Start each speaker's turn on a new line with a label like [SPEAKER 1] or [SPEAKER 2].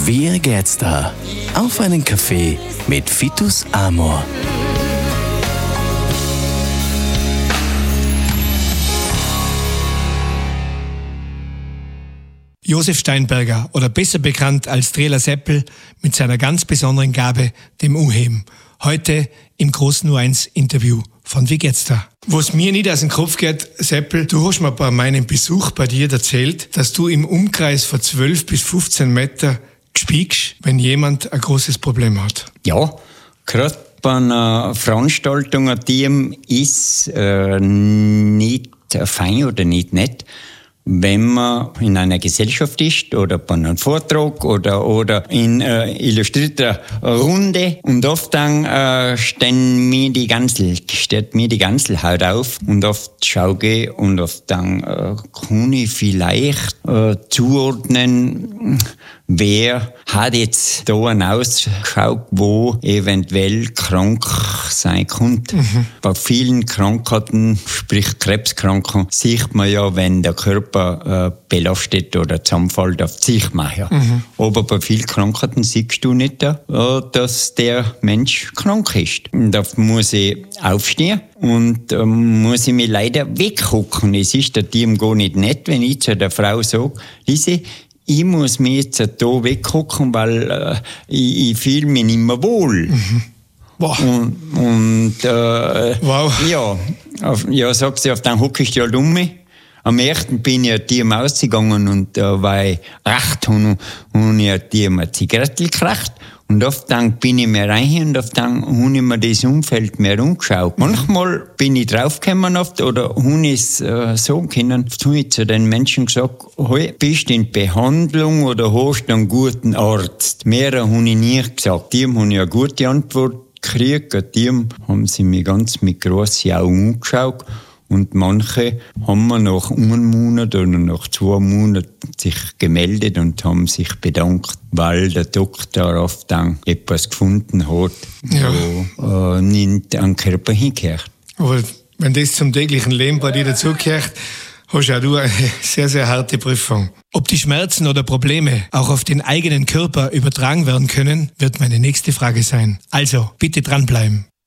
[SPEAKER 1] Wie geht's da? Auf einen Kaffee mit Vitus Amor.
[SPEAKER 2] Josef Steinberger, oder besser bekannt als Trailer Seppel, mit seiner ganz besonderen Gabe, dem Umheben. Heute im großen U1-Interview von Wie geht's da? Was mir nicht aus dem Kopf geht, Seppel, du hast mir bei meinem Besuch bei dir erzählt, dass du im Umkreis von 12 bis 15 Meter spiegst, wenn jemand ein großes Problem hat.
[SPEAKER 3] Ja, gerade bei einer Veranstaltung, die ist nicht fein oder nicht nett, wenn man in einer Gesellschaft ist oder bei einem Vortrag oder in illustrierter Runde und oft dann steht mir die ganze Haut auf und oft schaue ich und oft dann kann ich vielleicht zuordnen, wer hat jetzt da einen Ausschau, wo eventuell krank sein könnte. Bei vielen Krankheiten, sprich Krebskranken, sieht man ja, wenn der Körper belastet oder zusammenfällt, auf sich machen. Aber bei vielen Krankheiten siehst du nicht, dass der Mensch krank ist. Und da muss ich aufstehen und muss ich mich leider weggucken. Es ist der Team gar nicht nett, wenn ich zu der Frau sage, Lise, ich muss mich jetzt da weggucken, weil ich fühle mich nicht mehr wohl.
[SPEAKER 2] Wow.
[SPEAKER 3] Wow. Ja, sagt sie, auf dann hocke ich halt um mich. Am 1. bin ich ein Team ausgegangen und weil ich recht habe, habe ich ein Team eine Zigarette gekriegt. Und oft dann bin ich mehr rein und oft dann habe ich mir das Umfeld mehr umgeschaut. Manchmal bin ich draufgekommen oft oder habe ich es so können, habe ich zu den Menschen gesagt, hey, bist du in Behandlung oder hast du einen guten Arzt? Mehr habe ich nie gesagt. Die haben eine gute Antwort gekriegt. Die haben sie mich ganz mit grossen Augen angeschaut. Und manche haben mir nach einem Monat oder nach 2 Monaten sich gemeldet und haben sich bedankt, weil der Doktor oft dann etwas gefunden hat, wo nicht an den Körper hingehört.
[SPEAKER 2] Aber wenn das zum täglichen Leben bei dir dazugehört, hast auch du eine sehr, sehr harte Prüfung. Ob die Schmerzen oder Probleme auch auf den eigenen Körper übertragen werden können, wird meine nächste Frage sein. Also, bitte dranbleiben.